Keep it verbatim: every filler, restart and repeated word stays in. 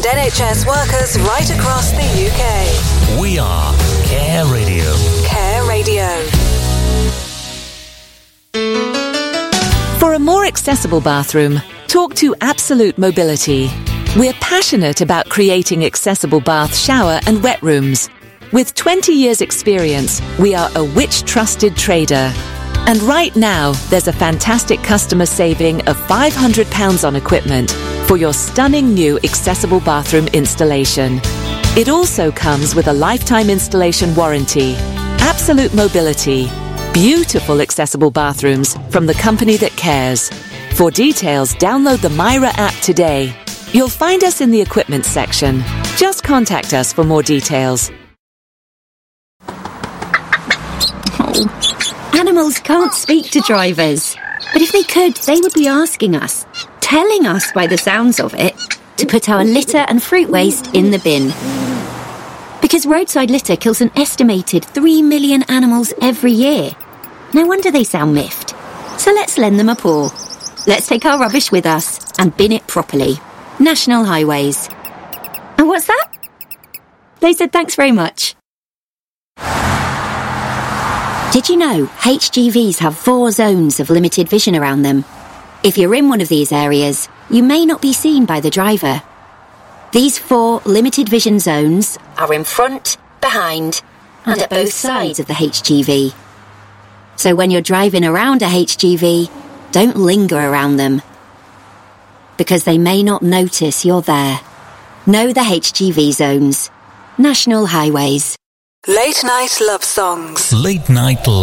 and N H S workers right across the U K. We are Care Radio. Care Radio. For a more accessible bathroom, talk to Absolute Mobility. We're passionate about creating accessible bath, shower and wet rooms. With twenty years experience, we are a Which-trusted trader. And right now, there's a fantastic customer saving of five hundred pounds on equipment for your stunning new accessible bathroom installation. It also comes with a lifetime installation warranty. Absolute Mobility. Beautiful accessible bathrooms from the company that cares. For details, download the Myra app today. You'll find us in the equipment section. Just contact us for more details. Oh. Animals can't speak to drivers. But if they could, they would be asking us, telling us by the sounds of it, to put our litter and fruit waste in the bin. Because roadside litter kills an estimated three million animals every year. No wonder they sound miffed. So let's lend them a paw. Let's take our rubbish with us and bin it properly. National Highways. And what's that? They said thanks very much. Did you know H G Vs have four zones of limited vision around them? If you're in one of these areas, you may not be seen by the driver. These four limited vision zones are in front, behind, and at both sides of the H G V. So when you're driving around a H G V, don't linger around them, because they may not notice you're there. Know the H G V zones. National Highways. Late night love songs. Late night love